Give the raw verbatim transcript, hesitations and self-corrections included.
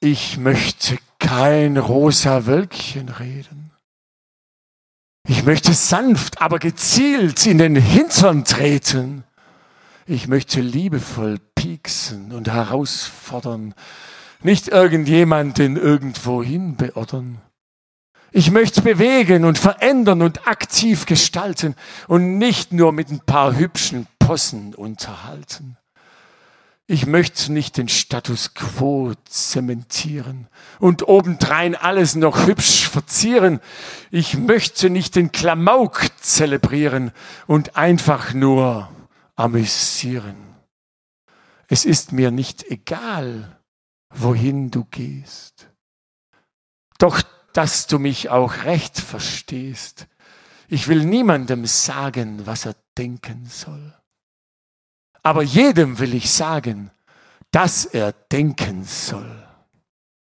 Ich möchte kein rosa Wölkchen reden. Ich möchte sanft, aber gezielt in den Hintern treten. Ich möchte liebevoll pieksen und herausfordern, nicht irgendjemanden irgendwohin beordern. Ich möchte bewegen und verändern und aktiv gestalten und nicht nur mit ein paar hübschen Possen unterhalten. Ich möchte nicht den Status quo zementieren und obendrein alles noch hübsch verzieren. Ich möchte nicht den Klamauk zelebrieren und einfach nur amüsieren. Es ist mir nicht egal, wohin du gehst. Doch, dass du mich auch recht verstehst. Ich will niemandem sagen, was er denken soll. Aber jedem will ich sagen, dass er denken soll.